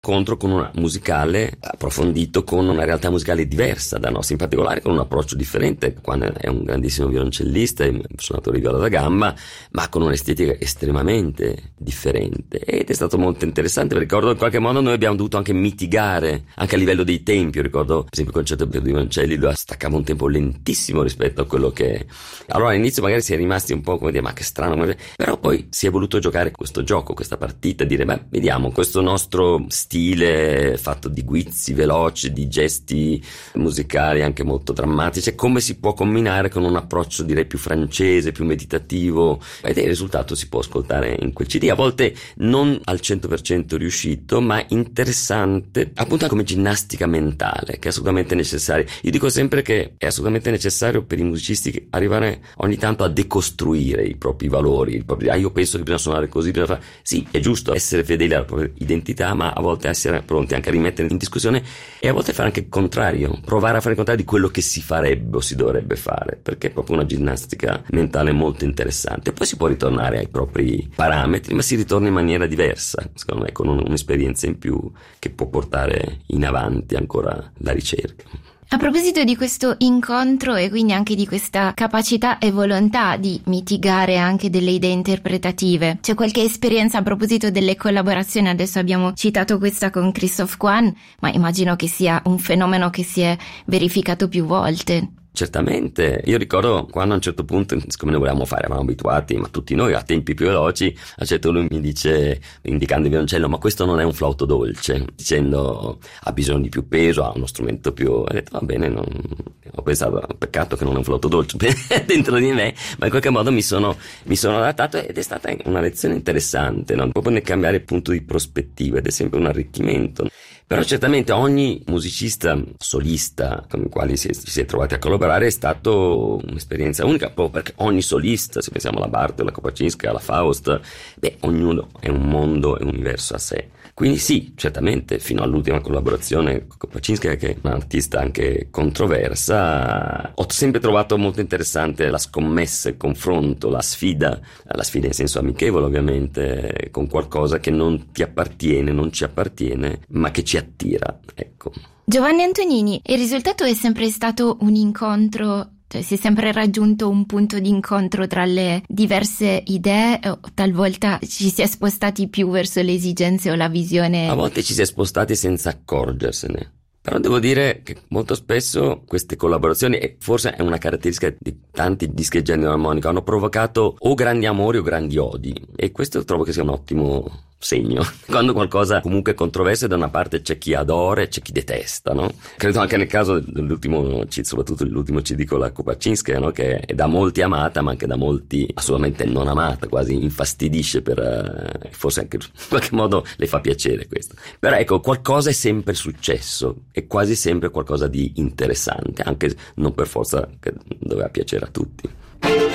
contro con una musicale approfondito, con una realtà musicale diversa da nostra, in particolare con un approccio differente. Juan è un grandissimo violoncellista, un suonatore di viola da gamba, ma con un'estetica estremamente differente, ed è stato molto interessante. Ricordo in qualche modo noi abbiamo dovuto anche mitigare anche a livello dei tempi. Io ricordo per esempio il concerto per due violoncelli, lui staccava un tempo lentissimo rispetto a quello che allora all'inizio magari si è rimasti un po' come dire ma che strano, però poi si è voluto giocare questo gioco, questa partita, dire beh, vediamo questo nostro stile fatto di guizzi veloci, di gesti musicali anche molto drammatici, come si può combinare con un approccio direi più francese, più meditativo, ed il risultato si può ascoltare in quel CD, a volte non al 100% riuscito, ma interessante, appunto come ginnastica mentale, che è assolutamente necessaria. Io dico sempre che è assolutamente necessario per i musicisti arrivare ogni tanto a decostruire i propri valori, io penso che bisogna suonare così, bisogna fare, sì, è giusto essere fedeli alla propria identità, ma a volte essere pronti anche a rimettere in discussione e a volte fare anche il contrario, provare a fare il contrario di quello che si farebbe o si dovrebbe fare, perché è proprio una ginnastica mentale molto interessante. Poi si può ritornare ai propri parametri, ma si ritorna in maniera diversa, secondo me, con un'esperienza in più che può portare in avanti ancora la ricerca. A proposito di questo incontro e quindi anche di questa capacità e volontà di mitigare anche delle idee interpretative, c'è qualche esperienza a proposito delle collaborazioni? Adesso abbiamo citato questa con Christophe Juan, ma immagino che sia un fenomeno che si è verificato più volte. Certamente, io ricordo quando a un certo punto, siccome noi volevamo fare, eravamo abituati, ma tutti noi a tempi più veloci, a un certo punto lui mi dice, indicando il violoncello, ma questo non è un flauto dolce, dicendo ha bisogno di più peso, ha uno strumento più, ho detto va bene, ho pensato, peccato che non è un flauto dolce dentro di me, ma in qualche modo mi sono adattato ed è stata una lezione interessante, no? Proprio nel cambiare punto di prospettiva, ed è sempre un arricchimento. Però certamente ogni musicista solista con il quale si è trovati a collaborare è stato un'esperienza unica, proprio perché ogni solista, se pensiamo alla Bartók, alla Kopaczynska, alla Faust, ognuno è un mondo, è un universo a sé. Quindi sì, certamente, fino all'ultima collaborazione con Kopaczynska, che è un'artista anche controversa, ho sempre trovato molto interessante la scommessa, il confronto, la sfida in senso amichevole ovviamente, con qualcosa che non ti appartiene, non ci appartiene, ma che ci attira, ecco. Giovanni Antonini, il risultato è sempre stato un incontro, cioè si è sempre raggiunto un punto di incontro tra le diverse idee, o talvolta ci si è spostati più verso le esigenze o la visione? A volte ci si è spostati senza accorgersene. Però devo dire che molto spesso queste collaborazioni, e forse è una caratteristica di tanti dischi di genere armonico, hanno provocato o grandi amori o grandi odi, e questo trovo che sia un ottimo segno. Quando qualcosa comunque è controverso, da una parte c'è chi adora e c'è chi detesta, no? Credo anche nel caso dell'ultimo, soprattutto dell'ultimo CD con la Kopaczynska, no? Che è da molti amata, ma anche da molti assolutamente non amata, quasi infastidisce forse anche in qualche modo le fa piacere questo. Però ecco, qualcosa è sempre successo, è quasi sempre qualcosa di interessante, anche non per forza che doveva piacere a tutti.